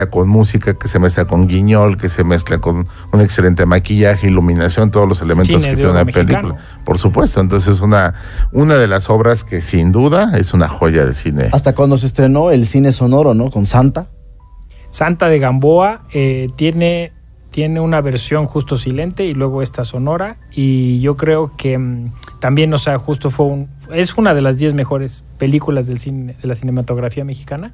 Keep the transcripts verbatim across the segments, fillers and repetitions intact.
con música, que se mezcla con guiñol, que se mezcla con un excelente maquillaje, iluminación, todos los elementos cine que tiene una película. mexicano. Por supuesto, entonces es una, una de las obras que sin duda es una joya del cine. Hasta cuando se estrenó el cine sonoro, ¿no? Con Santa. Santa de Gamboa eh, tiene, tiene una versión justo silente y luego esta sonora, y yo creo que mmm, también, o sea, justo fue un, es una de las diez mejores películas del cine, de la cinematografía mexicana.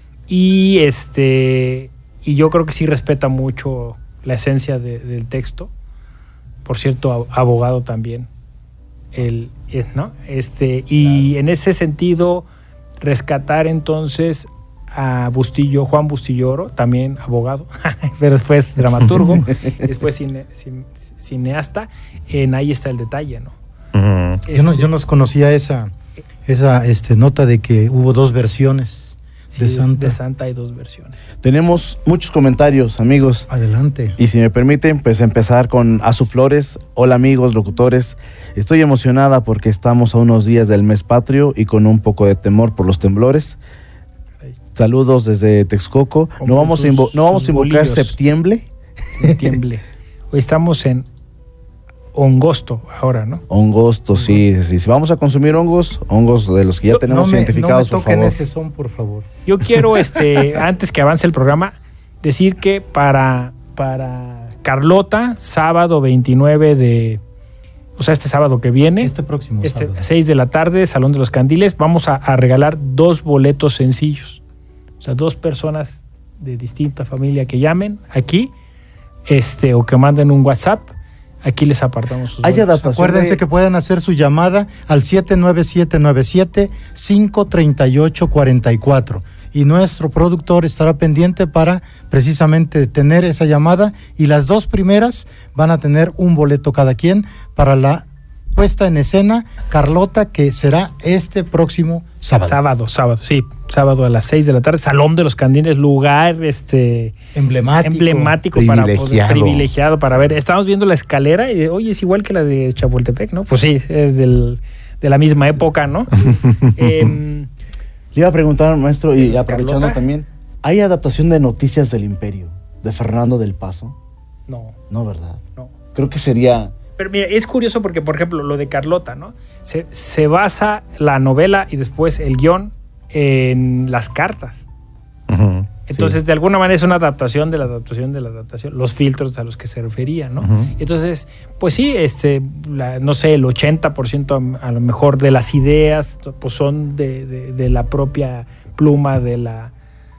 Y este y yo creo que sí respeta mucho la esencia de, del texto. Por cierto, abogado también. El, ¿no? Este, y claro, en ese sentido, rescatar entonces a Bustillo, Juan Bustilloro, también abogado, pero después dramaturgo, después cine, cine, cineasta. En ahí está el detalle, ¿no? Uh-huh. Este, yo no, yo no conocía esa, esa este, nota de que hubo dos versiones. Sí, de Santa. de Santa hay dos versiones. Tenemos muchos comentarios, amigos. Adelante. Y si me permiten, pues empezar con Azu Flores. Hola, amigos locutores. Estoy emocionada porque estamos a unos días del mes patrio y con un poco de temor por los temblores. Saludos desde Texcoco. Con No vamos, sus, a invo- no vamos a invocar bolillos. septiembre. Septiembre. Hoy estamos en hongosto ahora, ¿no? Hongosto, sí, sí. Si vamos a consumir hongos, hongos de los que ya no, tenemos no me, identificados, no me por favor. ese son, por favor. Yo quiero, este, antes que avance el programa, decir que para, para Carlota, sábado veintinueve de... O sea, este sábado que viene. Este próximo este, sábado. seis de la tarde, Salón de los Candiles, vamos a, a regalar dos boletos sencillos. O sea, dos personas de distinta familia que llamen aquí, este, o que manden un WhatsApp. Aquí les apartamos sus Hay boletos. adaptación. Acuérdense de... que pueden hacer su llamada al siete nueve siete nueve siete, cinco tres ocho cuatro cuatro y nuestro productor estará pendiente para precisamente tener esa llamada, y las dos primeras van a tener un boleto cada quien para la puesta en escena Carlota, que será este próximo sábado. Sábado, sábado, sí, sábado a las seis de la tarde, Salón de los Candiles, lugar este Emblemático. emblemático para poder, Privilegiado. privilegiado para ver. Estamos viendo la escalera y oye, es igual que la de Chapultepec, ¿no? Pues sí, es del, de la misma época, ¿no? eh, Le iba a preguntar, maestro, y ¿de aprovechando Carlota? también, ¿hay adaptación de Noticias del Imperio de Fernando del Paso? no, No, ¿verdad? no. Creo que sería... Pero mira, es curioso porque, por ejemplo, lo de Carlota, ¿no? Se, se basa la novela y después el guión en las cartas. Uh-huh. Entonces, Sí. de alguna manera es una adaptación de la adaptación de la adaptación, los filtros a los que se refería, ¿no? Uh-huh. Entonces, pues sí, este, la, no sé, el ochenta por ciento a, a lo mejor de las ideas pues son de, de, de la propia pluma de la,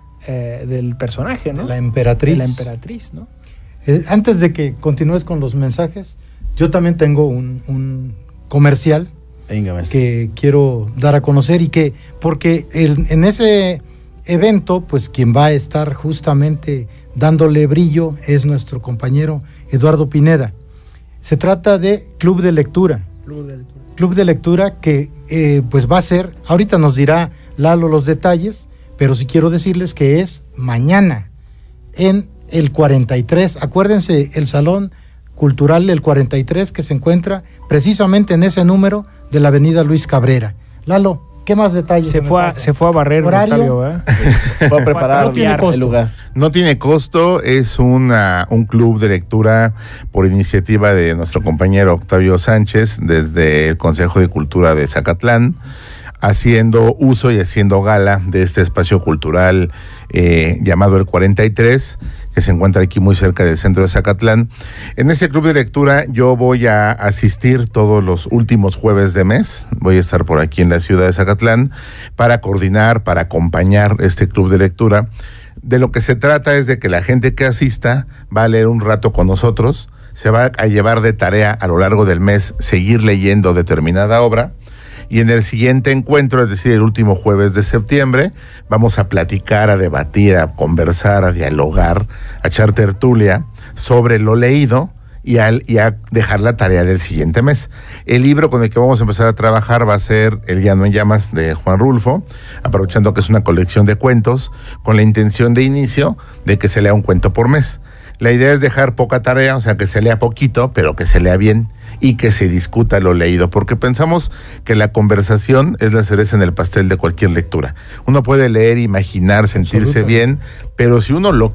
eh, del personaje, ¿no? De la emperatriz. De la emperatriz, ¿no? Eh, antes de que continúes con los mensajes, yo también tengo un, un comercial Venga, maestro. que quiero dar a conocer, y que, porque el, en ese evento, pues quien va a estar justamente dándole brillo es nuestro compañero Eduardo Pineda. Se trata de Club de Lectura. Club de lectura. Club de Lectura que eh, pues va a ser, ahorita nos dirá Lalo los detalles, pero sí quiero decirles que es mañana en el cuarenta y tres. Acuérdense, el Salón Cultural del cuarenta y tres, que se encuentra precisamente en ese número de la avenida Luis Cabrera. Lalo, ¿qué más detalles? Se fue, a, se fue a barrer ¿Horario? Octavio, ¿verdad? Voy a preparar No tiene el costo. lugar. No tiene costo, es una, un club de lectura por iniciativa de nuestro compañero Octavio Sánchez desde el Consejo de Cultura de Zacatlán, haciendo uso y haciendo gala de este espacio cultural eh, llamado el cuarenta y tres, que se encuentra aquí muy cerca del centro de Zacatlán. En este club de lectura yo voy a asistir todos los últimos jueves de mes, voy a estar por aquí en la ciudad de Zacatlán para coordinar, para acompañar este club de lectura. De lo que se trata es de que la gente que asista va a leer un rato con nosotros, se va a llevar de tarea a lo largo del mes seguir leyendo determinada obra, y en el siguiente encuentro, es decir, el último jueves de septiembre, vamos a platicar, a debatir, a conversar, a dialogar, a echar tertulia sobre lo leído y a, y a dejar la tarea del siguiente mes. El libro con el que vamos a empezar a trabajar va a ser El Llano en Llamas de Juan Rulfo, aprovechando que es una colección de cuentos, con la intención de inicio de que se lea un cuento por mes. La idea es dejar poca tarea, o sea, que se lea poquito, pero que se lea bien y que se discuta lo leído, porque pensamos que la conversación es la cereza en el pastel de cualquier lectura. Uno puede leer, imaginar, sentirse bien, pero si uno lo